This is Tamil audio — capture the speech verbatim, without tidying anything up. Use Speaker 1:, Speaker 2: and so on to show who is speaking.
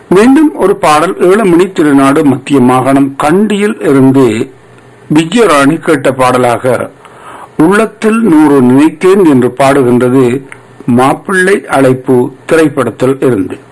Speaker 1: மீண்டும் ஒரு பாடல் ஏழுமணி திருநாடு மத்திய மாகாணம் கண்டியில் இருந்து விஜயராணி கேட்ட பாடலாக உள்ளத்தில் நூறு நினைத்தேன் என்று பாடுகின்றது மாப்பிள்ளை அழைப்பு திரைப்படத்தில் இருந்து.